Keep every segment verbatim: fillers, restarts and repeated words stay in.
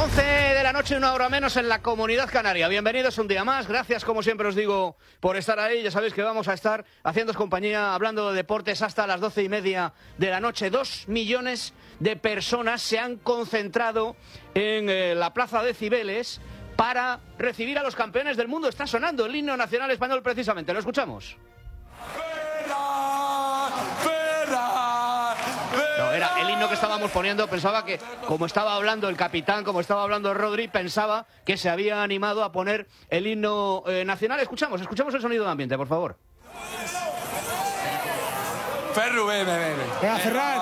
once de la noche, una hora menos en la Comunidad Canaria. Bienvenidos un día más. Gracias, como siempre os digo, por estar ahí. Ya sabéis que vamos a estar haciéndoos compañía, hablando de deportes hasta las doce y media de la noche. Dos millones de personas se han concentrado en eh, la Plaza de Cibeles para recibir a los campeones del mundo. Está sonando el himno nacional español precisamente. Lo escuchamos. No, era el himno que estábamos poniendo. Pensaba que, como estaba hablando el capitán, como estaba hablando Rodri, pensaba que se había animado a poner el himno eh, nacional. Escuchamos, escuchamos el sonido de ambiente, por favor. Ferru, ven, ven, ven. Venga, Ferran.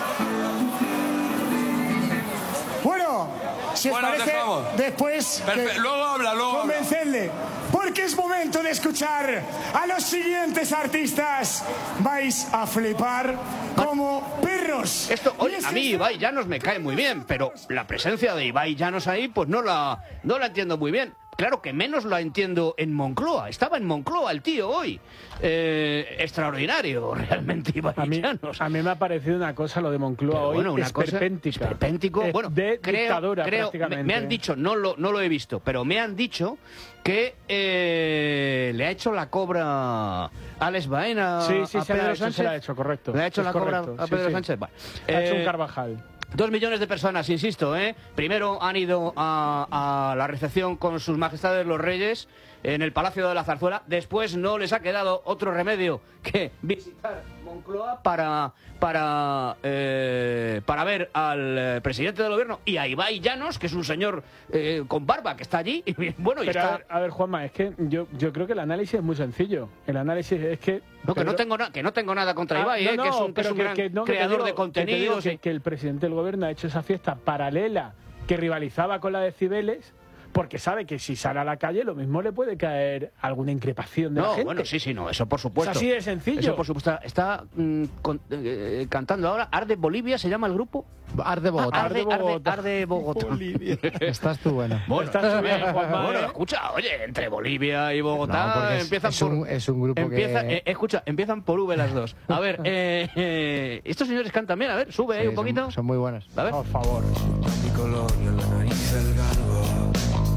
Bueno, si os Bueno, parece, dejamos. después Perfe- que luego habla, luego habla. convencerle, porque es momento de escuchar a los siguientes artistas. Vais a flipar como perros. Esto, Y oye, es a que mí este- Ibai Llanos me cae muy bien, pero la presencia de Ibai Llanos ahí, pues no la, no la entiendo muy bien. Claro que menos la entiendo en Moncloa. Estaba en Moncloa el tío hoy. Eh, extraordinario, realmente, Ibai A mí, Llanos. a mí me ha parecido una cosa lo de Moncloa Pero hoy, bueno, una cosa esperpéntica. esperpéntico. Eh, Bueno, de creo, dictadura, creo, me, prácticamente. me han dicho, no lo, no lo he visto, pero me han dicho que eh, le ha hecho la cobra Alex Baena Sí, sí, a se la Pedro ha hecho, Sánchez. se la ha hecho, correcto. Le ha hecho Es la cobra correcto, a sí, Pedro sí. Sánchez. Bueno, Ha hecho eh, un Carvajal. Dos millones de personas, insisto, ¿eh? Primero han ido a, a la recepción con sus majestades los reyes en el Palacio de la Zarzuela. Después no les ha quedado otro remedio que visitar Moncloa para, para, eh, para ver al eh, presidente del gobierno y a Ibai Llanos, que es un señor eh, con barba que está allí. Y bueno, y Pero está... a ver, a ver, Juanma, es que yo, yo creo que el análisis es muy sencillo. El análisis es que... No, que, no Pedro- tengo na- que no tengo nada contra Ah, Ibai, no, eh, no, que es un, que es pero un que- gran que no, que te creador digo- de que te contenidos. digo que, y- que el presidente del gobierno ha hecho esa fiesta paralela que rivalizaba con la de Cibeles, porque sabe que si sale a la calle lo mismo le puede caer alguna increpación de la No, gente. bueno, sí, sí, no, eso por supuesto. Es así de sencillo. Eso por supuesto. Está, está, mm, con- eh, cantando ahora Arde Bolivia, ¿se llama el grupo? Arde Bogotá. Arde, Arde Arde, Bogotá. Arde Bogotá. Estás tú, bueno. Bueno, Estás tú bien, Juanma, bueno, ¿eh? escucha, oye, entre Bolivia y Bogotá No, porque es- empiezan es por... un- es un grupo empieza, que- eh, escucha, empiezan por V las dos. A ver, eh, eh, estos señores cantan bien, a ver, sube ahí Sí, un poquito. Son, son muy buenos. A ver. Por favor. Mi color en la nariz del galgo.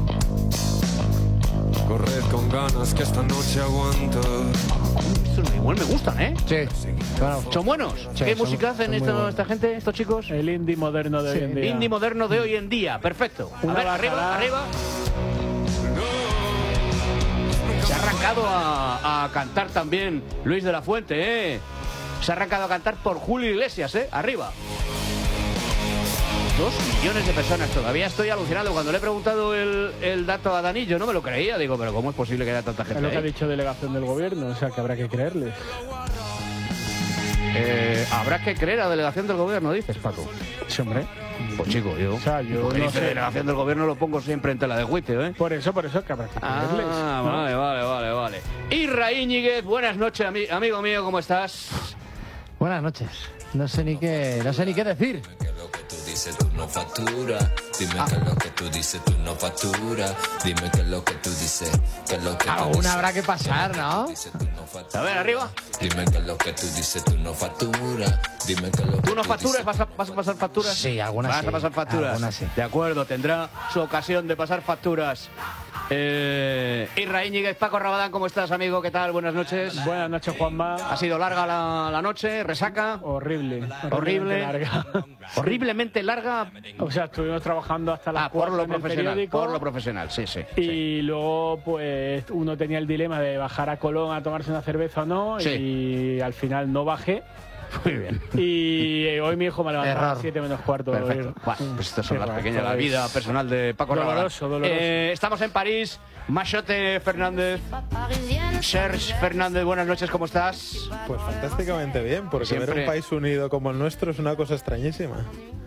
Corred con ganas que esta noche aguanto. Estos igual me gustan, ¿eh? Sí. Bueno, ¿Son buenos? Sí, ¿Qué son- música hacen son muy esta, buenos. esta gente, estos chicos? El indie moderno de Sí, hoy en El día. indie moderno de hoy en día, perfecto. A Una ver, bajada. arriba, arriba. Se ha arrancado a, a cantar también Luis de la Fuente, ¿eh? Se ha arrancado a cantar por Julio Iglesias, ¿eh? Arriba. Dos millones de personas todavía. Estoy alucinado. Cuando le he preguntado el, el dato a Danillo, no me lo creía. Digo, pero ¿cómo es posible que haya tanta Es gente lo que ha ahí? dicho delegación del gobierno, o sea que habrá que creerles. Eh, Habrá que creer a delegación del gobierno, dices, Paco. Sí, hombre. Pues chico, yo, O sea, yo lo que no dice sé. delegación del gobierno lo pongo siempre en tela de juicio, ¿eh? Por eso, por eso que habrá que creerles. Ah, ¿no? vale, vale, vale, vale. Isra Íñiguez, buenas noches, ami- amigo mío, ¿cómo estás? buenas noches. No sé ni qué, no sé ni qué decir. Que lo que tú dices tú no factura. Dime que lo que tú dices tú no factura. Dime que lo que tú dices, que lo que tú Alguna dices, habrá que pasar, ¿no? dices tú no factura. A ver, arriba. Dime que lo que tú dices tú no factura. Dime que lo que ¿Tú no facturas? dices- ¿Vas a, vas a pasar facturas? Sí, algunas ¿Vas sí. a pasar facturas? Algunas sí. De acuerdo, tendrá su ocasión de pasar facturas. Eh, Isra Íñiguez, Paco Rabadán, ¿cómo estás, amigo? ¿Qué tal? Buenas noches. Buenas noches, Juanma. ¿Ha sido larga la, la noche? ¿Resaca? Horrible. Horrible. Larga. Horriblemente larga. O sea, estuvimos trabajando hasta las Ah, por cuatro lo en el profesional. periódico. Por lo profesional, sí, sí. sí. Y luego, pues, uno tenía el dilema de bajar a Colón a tomarse una cerveza o no. Sí. Y al final no bajé. Muy bien. Y hoy mi hijo me levantó a Error. las siete menos cuarto. Perfecto. Bueno, pues estas son Qué las va, pequeñas, esto la es vida personal de Paco Rabadán. doloroso, doloroso. Eh, estamos en París. Machote Fernández. Serge Fernández, buenas noches, ¿cómo estás? Pues fantásticamente bien, porque Siempre- ver un país unido como el nuestro es una cosa extrañísima.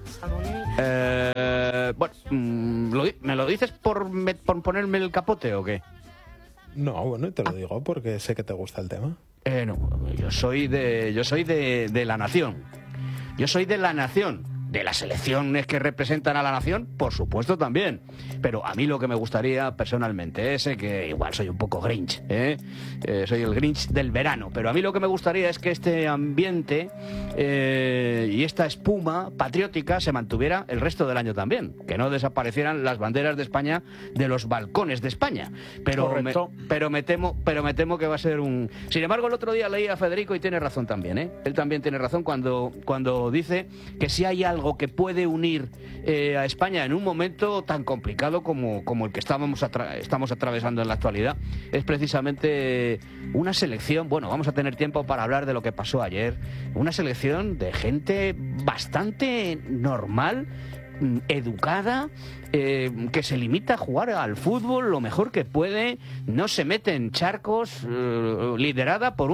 Eh, bueno, mm, lo di- ¿me lo dices por, me- por ponerme el capote o qué? No, bueno, y te lo digo porque sé que te gusta el tema. Eh, no, yo soy de, yo soy de, de la nación. Yo soy de la nación. de las selecciones que representan a la nación, por supuesto también. Pero a mí lo que me gustaría personalmente es que, igual soy un poco Grinch, ¿eh? Eh, soy el Grinch del verano, pero a mí lo que me gustaría es que este ambiente eh, y esta espuma patriótica se mantuviera el resto del año también, que no desaparecieran las banderas de España de los balcones de España. Pero me, pero me temo, pero me temo que va a ser un... Sin embargo, el otro día leí a Federico y tiene razón también, ¿eh? Él también tiene razón cuando, cuando dice que si hay algo algo que puede unir eh, a España en un momento tan complicado como, como el que estábamos atra estamos atravesando en la actualidad, es precisamente una selección, bueno, vamos a tener tiempo para hablar de lo que pasó ayer, una selección de gente bastante normal, educada, eh, que se limita a jugar al fútbol lo mejor que puede, no se mete en charcos, eh, liderada por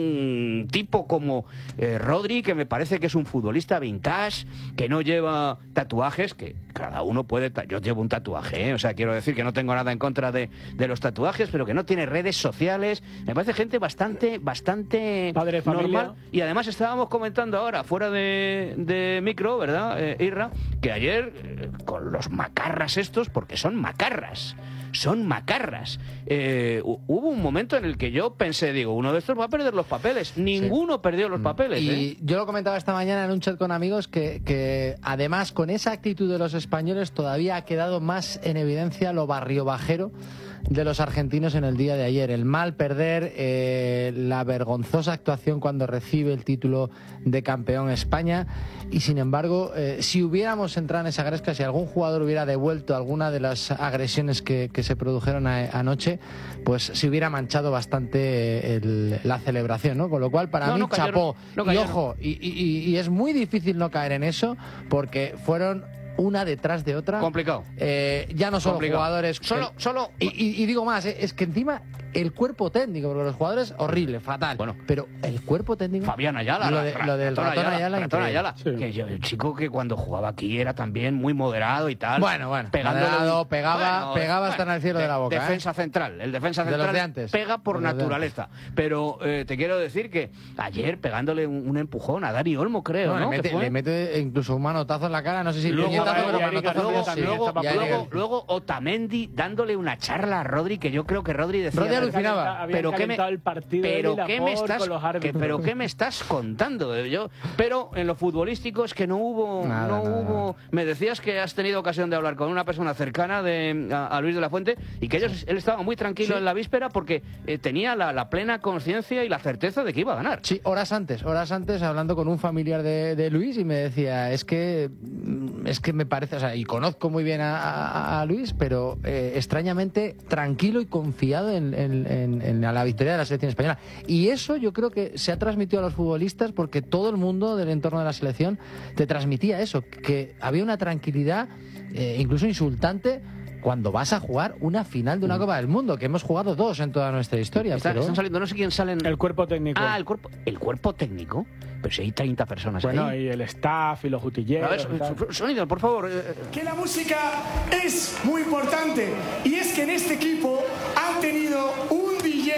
un tipo como eh, Rodri, que me parece que es un futbolista vintage, que no lleva tatuajes, que cada uno puede... Ta yo llevo un tatuaje, ¿eh? O sea, quiero decir que no tengo nada en contra de, de los tatuajes, pero que no tiene redes sociales. Me parece gente bastante, bastante Padre de familia. normal. Y además estábamos comentando ahora, fuera de, de micro, ¿verdad, eh, Irra? Que ayer, eh, con los macarras estos, porque son macarras, son macarras, eh, hubo un momento en el que yo pensé, digo, uno de estos va a perder los papeles. Ninguno sí. perdió los papeles. Y ¿eh? yo lo comentaba esta mañana en un chat con amigos que, que además con esa actitud de los españoles todavía ha quedado más en evidencia lo barriobajero de los argentinos en el día de ayer. El mal perder, eh, la vergonzosa actuación cuando recibe el título de campeón España. Y sin embargo, eh, si hubiéramos entrado en esa gresca, si algún jugador hubiera devuelto alguna de las agresiones que, que se produjeron a, anoche, pues se hubiera manchado bastante el, la celebración, ¿no? Con lo cual, para no, mí, no cayeron, chapó. No y ojo, y, y, y es muy difícil no caer en eso, porque fueron una detrás de otra. Complicado. Eh, ya no solo Complicado. jugadores. Solo, el, solo. Y, y, y digo más, eh, es que encima el cuerpo técnico, porque los jugadores, horrible, fatal. Bueno, pero el cuerpo técnico. Fabián Ayala, lo, de, lo del ratón Ayala, Ayala, ratón Ayala sí. que yo, el chico que cuando jugaba aquí era también muy moderado y tal. Bueno, bueno, moderado, pegaba, bueno, pegaba bueno, hasta en el cielo de, de la boca. Defensa ¿eh? central, el defensa de central los de antes. pega por de naturaleza. Pero eh, te quiero decir que ayer pegándole un, un empujón a Dani Olmo, creo, no, ¿no? Le mete, le mete incluso un manotazo en la cara, no sé si luego, puñetazo, pero manotazo luego, sí, luego, ya luego, luego Otamendi dándole una charla a Rodri, que yo creo que Rodri decía... Rodri alucinaba. Pero qué me... el partido pero de qué me estás que, pero qué me estás contando yo pero en lo futbolístico es que no hubo nada, no nada, hubo nada. Me decías que has tenido ocasión de hablar con una persona cercana de a, a Luis de la Fuente y que ellos él estaba muy tranquilo sí. en la víspera porque eh, tenía la, la plena conciencia y la certeza de que iba a ganar. Sí, horas antes, horas antes hablando con un familiar de, de Luis y me decía, es que es que me parece, o sea, y conozco muy bien a, a, a Luis, pero eh, extrañamente tranquilo y confiado en, en, en, en la victoria de la selección española. Y eso yo creo que se ha transmitido a los futbolistas porque todo el mundo del entorno de la selección te transmitía eso, que había una tranquilidad eh, incluso insultante cuando vas a jugar una final de una Copa del Mundo, que hemos jugado dos en toda nuestra historia. Están, pero... están saliendo, no sé quién salen. El cuerpo técnico. Ah, el cuerpo, el cuerpo técnico. Pero si hay treinta personas bueno, ahí. y el staff y los utilleros. A ver, sonido, por favor. Que la música es muy importante. Y es que en este equipo han tenido un D J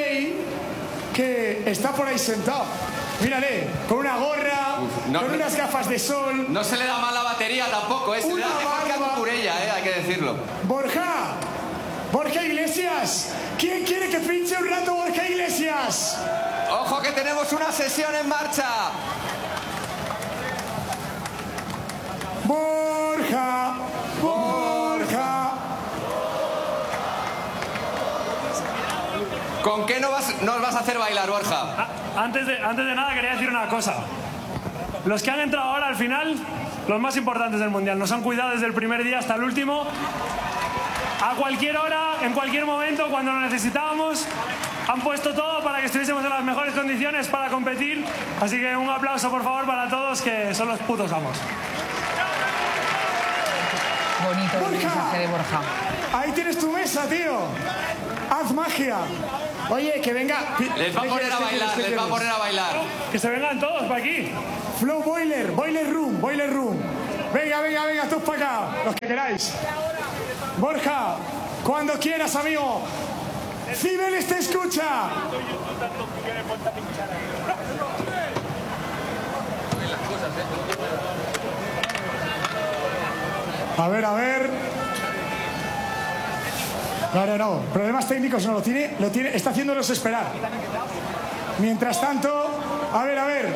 que está por ahí sentado. Mírale, con una gorra, Uf, no, con no, unas gafas de sol. No se le da mal la batería tampoco, ¿eh? Se le da mejor que a Cucurella, ¿eh? Hay que decirlo. Borja, Borja Iglesias. ¿Quién quiere que pinche un rato Borja Iglesias? ¡Ojo que tenemos una sesión en marcha! Borja, Borja. ¿Con qué nos vas, nos vas a hacer bailar, Borja? Ah, antes, de, antes de nada quería decir una cosa. Los que han entrado ahora al final, los más importantes del Mundial, nos han cuidado desde el primer día hasta el último. A cualquier hora, en cualquier momento, cuando lo necesitábamos, han puesto todo para que estuviésemos en las mejores condiciones para competir. Así que un aplauso, por favor, para todos, que son los putos amos. Bonito el mensaje de Borja. Ahí tienes tu mesa, tío. Haz magia. Oye, que venga. Les va a poner a bailar, les va a poner a bailar. Que se vengan todos para aquí. Flow Boiler, Boiler Room, Boiler Room. Venga, venga, venga, todos para acá, los que queráis. Borja, cuando quieras, amigo. Cibeles te escucha. A ver, a ver. No, no, no. Problemas técnicos no lo tiene. Lo tiene. Está haciéndolos esperar. Mientras tanto, a ver, a ver.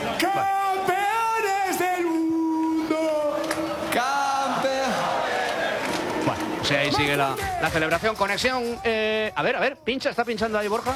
¡Campeones del mundo! ¡Campeón! Bueno, o sea, ahí sigue la, la celebración. Conexión. Eh, a ver, a ver. Pincha. ¿Está pinchando ahí Borja?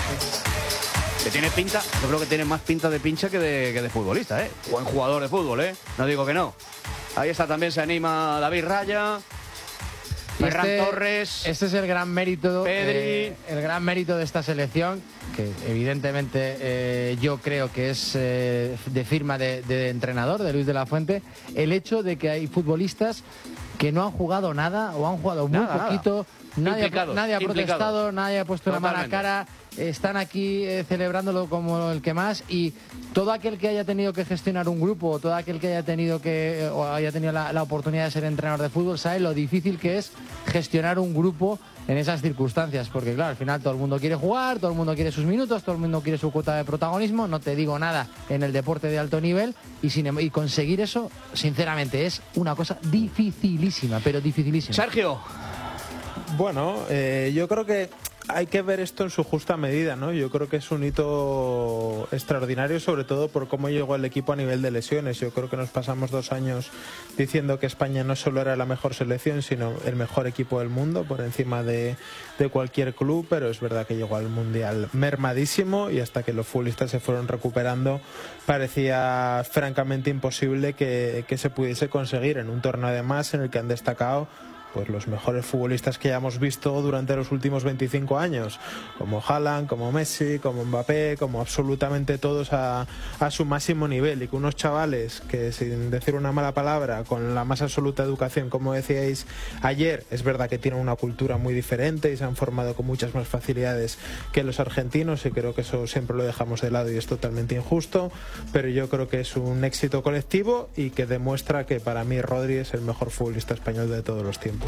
Que tiene pinta. Yo creo que tiene más pinta de pincha que de, que de futbolista, ¿eh? Buen jugador de fútbol, ¿eh? No digo que no. Ahí está, también se anima David Raya. Ferran este, Torres. Este es el gran mérito. Pedri. Eh, el gran mérito de esta selección, que evidentemente eh, yo creo que es eh, de firma de, de entrenador, de Luis de la Fuente, el hecho de que hay futbolistas que no han jugado nada o han jugado muy nada, poquito. Nada. Nadie, ha, nadie ha protestado, nadie ha puesto Totalmente. la mano a cara. Están aquí eh, celebrándolo como el que más, y todo aquel que haya tenido que gestionar un grupo, o todo aquel que haya tenido que eh, o haya tenido la, la oportunidad de ser entrenador de fútbol sabe lo difícil que es gestionar un grupo en esas circunstancias, porque claro, al final todo el mundo quiere jugar, todo el mundo quiere sus minutos, todo el mundo quiere su cuota de protagonismo. No te digo nada en el deporte de alto nivel, y, sin, y conseguir eso, sinceramente, es una cosa dificilísima, pero dificilísima. Sergio. Bueno, eh, yo creo que hay que ver esto en su justa medida, ¿no? Yo creo que es un hito extraordinario, sobre todo por cómo llegó el equipo a nivel de lesiones. Yo creo que nos pasamos dos años diciendo que España no solo era la mejor selección, sino el mejor equipo del mundo, por encima de, de cualquier club, pero es verdad que llegó al Mundial mermadísimo, y hasta que los futbolistas se fueron recuperando parecía francamente imposible que, que se pudiese conseguir en un torneo además en el que han destacado pues los mejores futbolistas que hayamos visto durante los últimos veinticinco años, como Haaland, como Messi, como Mbappé, como absolutamente todos a, a su máximo nivel, y que unos chavales que, sin decir una mala palabra, con la más absoluta educación, como decíais ayer, es verdad que tienen una cultura muy diferente y se han formado con muchas más facilidades que los argentinos, y creo que eso siempre lo dejamos de lado y es totalmente injusto, pero yo creo que es un éxito colectivo y que demuestra que para mí Rodri es el mejor futbolista español de todos los tiempos.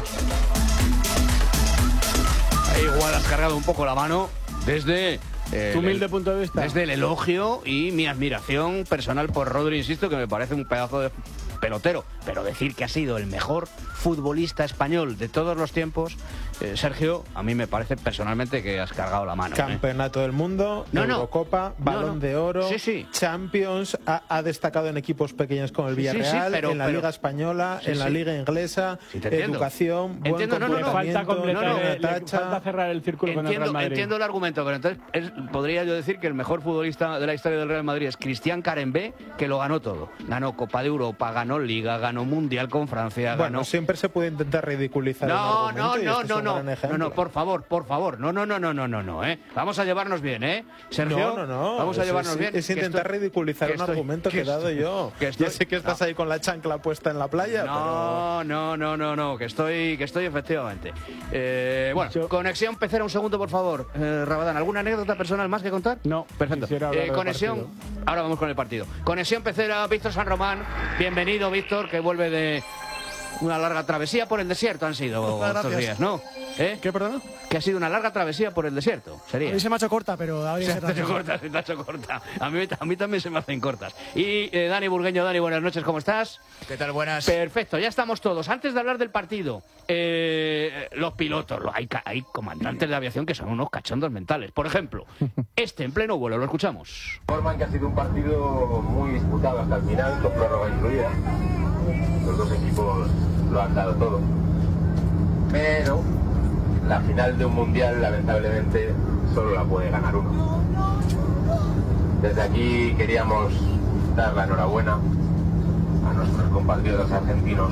Ahí igual has cargado un poco la mano desde eh, tu humilde el, punto de vista. Desde el elogio y mi admiración personal por Rodri, insisto, que me parece un pedazo de pelotero, pero decir que ha sido el mejor futbolista español de todos los tiempos, eh, Sergio, a mí me parece personalmente que has cargado la mano. Campeonato ¿eh? del Mundo, no, Eurocopa, no, Balón no, no. de Oro, sí, sí. Champions, ha, ha destacado en equipos pequeños como el Villarreal, sí, sí, pero, en la pero, Liga Española, sí, en la sí. Liga Inglesa, sí, educación, buen entiendo, no, no, no, falta completar, no, no, le, le falta cerrar el círculo entiendo, con el Real Madrid. Entiendo el argumento, pero entonces es, podría yo decir que el mejor futbolista de la historia del Real Madrid es Cristian Carembé, que lo ganó todo. Ganó Copa de Europa, ganó Liga, ganó Mundial con Francia, bueno, ganó... siempre se puede intentar ridiculizar No, un no, argumento, no, y este no, es un no, gran ejemplo. no, no, por favor, por favor, no, no, no, no, no, no, no, ¿eh? Vamos a llevarnos bien, ¿eh? Sergio, no, no, no. vamos a es, llevarnos es, bien. Es intentar estoy, ridiculizar un estoy, argumento que he dado estoy, yo. Que estoy, ya sé que estás no. ahí con la chancla puesta en la playa, no, pero... no, no, no, no, que estoy, que estoy efectivamente. Eh, bueno, yo... conexión pecera, un segundo, por favor. Eh, Rabadán, ¿alguna anécdota personal más que contar? No, perfecto. Eh, conexión, ahora vamos con el partido. Conexión pecera, Víctor San Román. Bienvenido, Víctor, que vuelve de una larga travesía por el desierto han sido estos días, ¿no? ¿Eh? ¿Qué, perdona? Que ha sido una larga travesía por el desierto, sería. A mí se me ha hecho corta, pero... Se, se te ha hecho corta, se te ha hecho corta. A mí, a mí también se me hacen cortas. Y eh, Dani Burgueño, Dani, buenas noches, ¿cómo estás? ¿Qué tal? Buenas. Perfecto, ya estamos todos. Antes de hablar del partido, eh, los pilotos, los, hay, hay comandantes de aviación que son unos cachondos mentales. Por ejemplo, este en pleno vuelo, lo escuchamos. Informan que ha sido un partido muy disputado hasta el final, con prórroga incluida. Los dos equipos lo han dado todo. Pero la final de un mundial, lamentablemente, solo la puede ganar uno. Desde aquí queríamos dar la enhorabuena a nuestros compatriotas argentinos.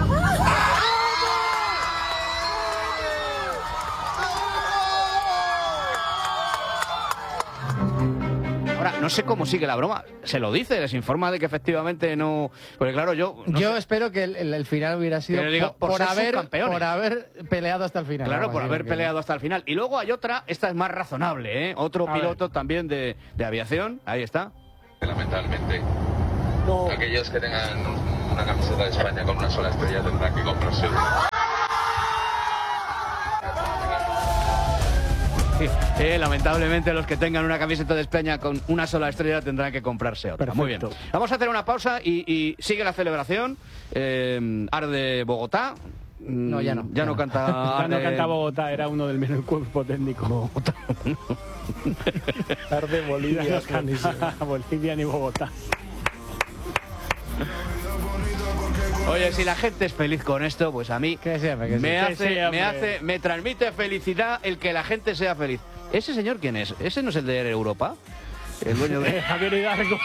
Ahora, no sé cómo sigue la broma. Se lo dice, les informa de que efectivamente no... Porque claro, yo... No yo sé. espero que el, el, el final hubiera sido digo, por, por por, ser haber, subcampeones. por haber peleado hasta el final. Claro, por así, haber porque... peleado hasta el final. Y luego hay otra, esta es más razonable, ¿eh? Otro A piloto ver. también de, de aviación, ahí está. Lamentablemente, no. Aquellos que tengan una camiseta de España con una sola estrella tendrán que comprarse una. Eh, lamentablemente los que tengan una camiseta de España con una sola estrella tendrán que comprarse otra. Perfecto. Muy bien. Vamos a hacer una pausa y, y sigue la celebración. Eh, Arde Bogotá. No, ya no. Ya no canta. Ya no Arde... canta Bogotá, era uno del mismo cuerpo técnico. Bogotá. Arde Bolivia. Ya no canta Bolivia ni Bogotá. Oye, si la gente es feliz con esto, pues a mí Que sea, que me sea. hace, Que sea, me hombre. hace, me transmite felicidad el que la gente sea feliz. ¿Ese señor quién es? ¿Ese no es el de Europa? El dueño de... Javier Hidalgo.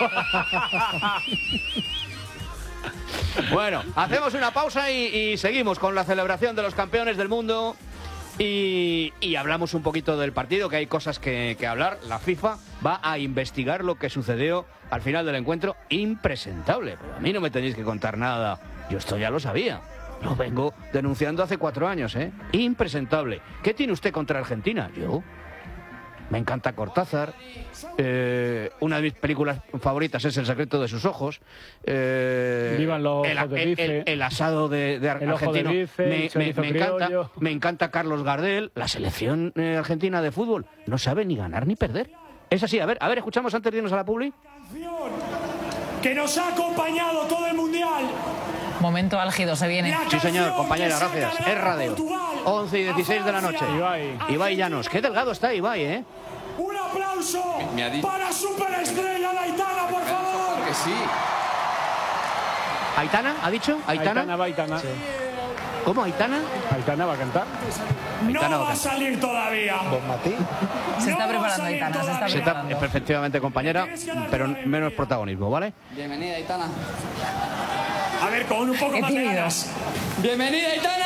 Bueno, hacemos una pausa y, y seguimos con la celebración de los campeones del mundo y, y hablamos un poquito del partido, que hay cosas que, que hablar. La FIFA va a investigar lo que sucedió al final del encuentro. Impresentable, pero a mí no me tenéis que contar nada. Yo esto ya lo sabía. Lo vengo denunciando hace cuatro años, ¿eh? Impresentable. ¿Qué tiene usted contra Argentina? Yo... Me encanta Cortázar. Eh, una de mis películas favoritas es El secreto de sus ojos. Eh, Vivan los el, ojos de el- bife. el- el asado de, de El ojo de argentino. bife, me, el me- chorizo me encanta, criollo. me encanta Carlos Gardel. La selección eh, argentina de fútbol no sabe ni ganar ni perder. Es así. A ver, a ver, escuchamos antes de irnos a la publi. Que nos ha acompañado todo el mundial. Momento álgido, se viene. La Sí, señor, canción compañera, que saca gracias. la Es radio. Portugal once y dieciséis de la a noche. Francia. Ibai. Ibai Llanos. Qué delgado está Ibai, ¿eh? Un aplauso Me ha dicho- para superestrella Aitana, por favor. Que sí. ¿Aitana? ¿Ha dicho? ¿Aitana? Aitana va, Aitana. ¿Cómo? ¿Aitana? Aitana va a cantar. Aitana No va va a a salir todavía. Don Matí. Se está No va a preparando salir Aitana, se está todavía. Se está, preparando. efectivamente, compañera, pero menos protagonismo, ¿vale? Bienvenida, Aitana. A ver, con un poco Qué más de tímido. ganas. ¡Bienvenida, Aitana!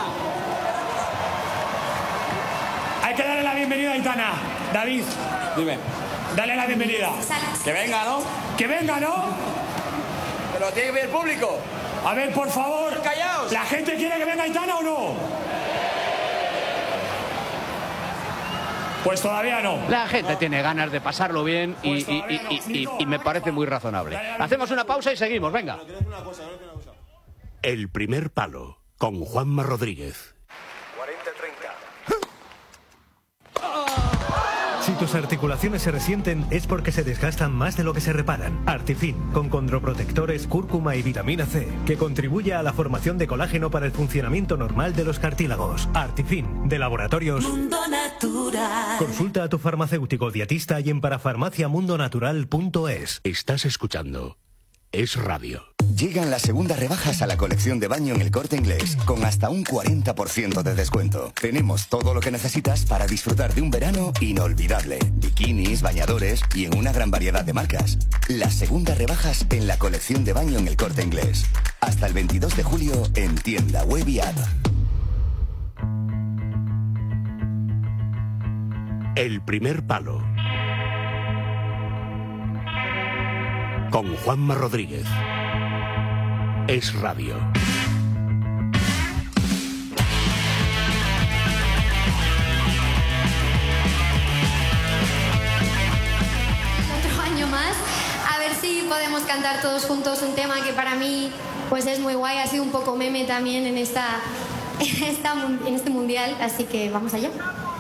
Hay que darle la bienvenida a Aitana. David, Dime. dale la bienvenida. Que venga, ¿no? Que venga, ¿no? Pero tiene que ver el público. A ver, por favor. Callaos. ¿La gente quiere que venga Aitana o no? Pues todavía no. La gente tiene ganas de pasarlo bien y, Pues y- todavía no. y- y- Nico, y me parece muy razonable. Hacemos una pausa y seguimos, venga. El primer palo con Juanma Rodríguez. Si tus articulaciones se resienten es porque se desgastan más de lo que se reparan. Artifin, con condroprotectores, cúrcuma y vitamina C, que contribuye a la formación de colágeno para el funcionamiento normal de los cartílagos. Artifin, de Laboratorios Mundo Natural. Consulta a tu farmacéutico dietista y en parafarmaciamundonatural punto es. Estás escuchando Es Radio. Llegan las segundas rebajas a la colección de baño en El Corte Inglés, con hasta un cuarenta por ciento de descuento. Tenemos todo lo que necesitas para disfrutar de un verano inolvidable. Bikinis, bañadores y en una gran variedad de marcas. Las segundas rebajas en la colección de baño en El Corte Inglés. Hasta el veintidós de julio en tienda web y app. El primer palo. Con Juanma Rodríguez. Es Radio. Otro año más, a ver si podemos cantar todos juntos un tema que para mí pues es muy guay, ha sido un poco meme también en, esta, en, esta, en este mundial, así que vamos allá.